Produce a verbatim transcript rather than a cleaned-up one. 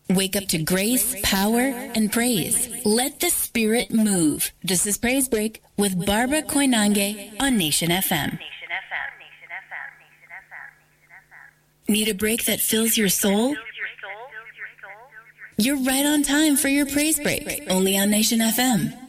Wake up to grace, power, and praise. Let the Spirit move. This is Praise Break with Barbara Koinange on Nation F M. Need a break that fills your soul? You're right on time for your Praise Break, only on Nation F M.